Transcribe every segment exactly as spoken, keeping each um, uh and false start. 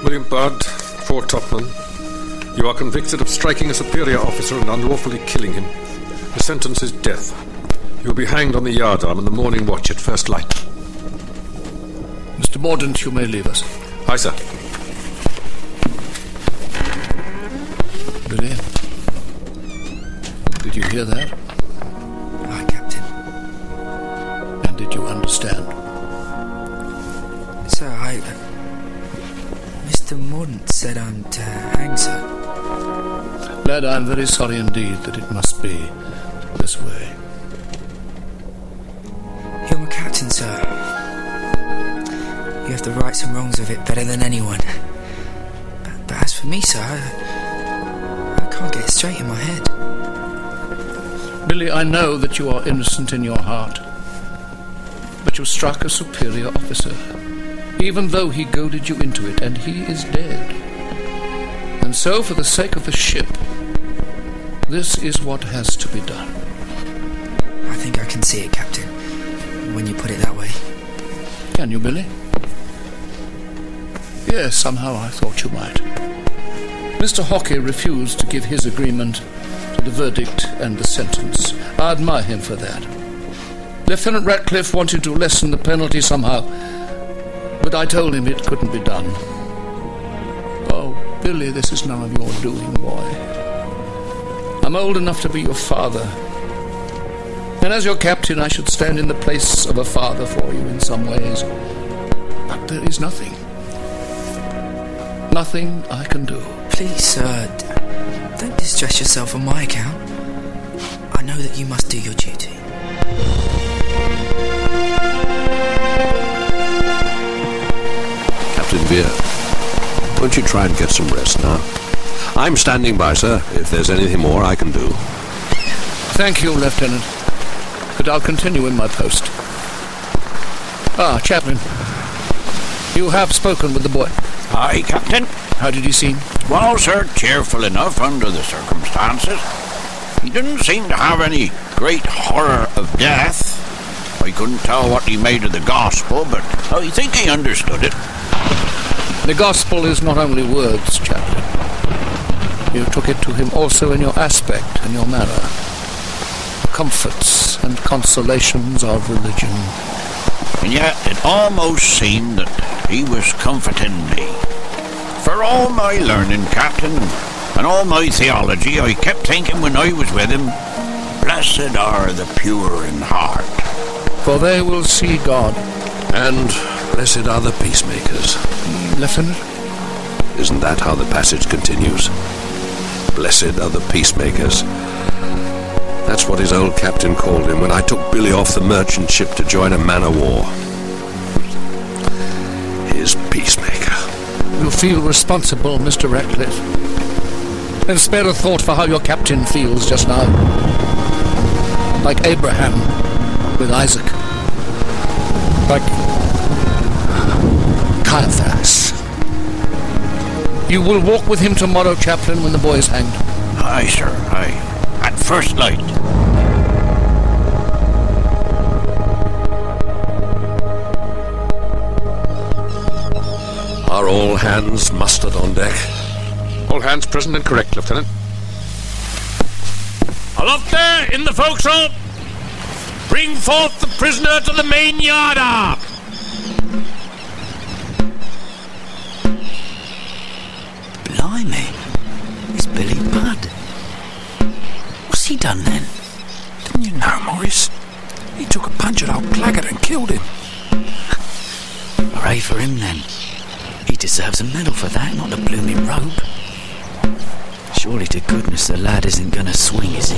William Budd, Fort Topman. You are convicted of striking a superior officer and unlawfully killing him. The sentence is death. You will be hanged on the yardarm in the morning watch at first light. Mister Mordaunt, you may leave us. Aye, sir. Billy, did you hear that? Aye, Captain. And did you understand? Sir, I... Uh, Mister Mordaunt said I'm to hang, sir. Lad, I'm very sorry indeed that it must be this way. You're my captain, sir. You have the rights and wrongs of it better than anyone. But, but as for me, sir, I, I can't get it straight in my head. Billy, I know that you are innocent in your heart. But you struck a superior officer, even though he goaded you into it, and he is dead. And so, for the sake of the ship, this is what has to be done. I think I can see it, Captain, when you put it that way. Can you, Billy? Yes, somehow I thought you might. Mister Hockey refused to give his agreement to the verdict and the sentence. I admire him for that. Lieutenant Ratcliffe wanted to lessen the penalty somehow, but I told him it couldn't be done. Oh, Billy, this is none of your doing, boy. I'm old enough to be your father. And as your captain, I should stand in the place of a father for you in some ways. But there is nothing. Nothing I can do. Please, sir, d- don't distress yourself on my account. I know that you must do your duty. Captain Veer, won't you try and get some rest now? I'm standing by, sir, if there's anything more I can do. Thank you, Lieutenant. But I'll continue in my post. Ah, Chaplain. You have spoken with the boy. Aye, Captain. How did he seem? Well, sir, cheerful enough under the circumstances. He didn't seem to have any great horror of death. I couldn't tell what he made of the gospel, but I think he understood it. The gospel is not only words, Chaplain. You took it to him also in your aspect and your manner. The comforts and consolations of religion. And yet it almost seemed that he was comforting me. For all my learning, Captain, and all my theology, I kept thinking when I was with him, blessed are the pure in heart, for they will see God. And blessed are the peacemakers. Lieutenant? Isn't that how the passage continues? Blessed are the peacemakers. That's what his old captain called him when I took Billy off the merchant ship to join a man-of-war. His peacemaker. You feel responsible, Mister Ratcliffe. And spare a thought for how your captain feels just now. Like Abraham with Isaac. Like Caiaphas. You will walk with him tomorrow, Chaplain, when the boy is hanged. Aye, sir, aye. At first light. Are all hands mustered on deck? All hands present and correct, Lieutenant. Aloft there, in the forecastle! Bring forth the prisoner to the main yard arm! Blimey, it's Billy Budd. What's he done then? Didn't you know, Morris? He took a punch at old Claggett and killed him. Hooray for him then. He deserves a medal for that, not a blooming rope. Surely to goodness the lad isn't going to swing, is he?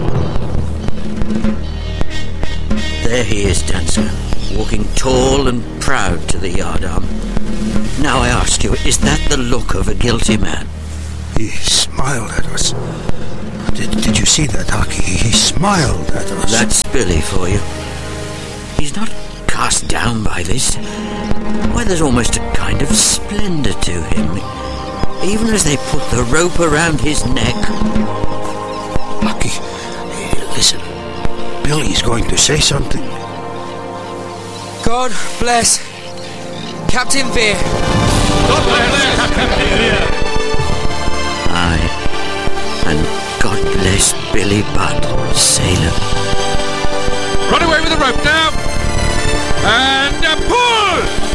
There he is, Dancer, walking tall and proud to the yardarm. Now I ask you, is that the look of a guilty man? He smiled at us. Did, did you see that, Hockey? He smiled at us. That's Billy for you. He's not cast down by this. Why, there's almost a kind of splendour to him, even as they put the rope around his neck. Hockey, listen. Billy's going to say something. God bless Captain Veer. God bless Captain Veer. Aye. And God bless Billy Budd, sailor. Run away with the rope now! And uh, pull!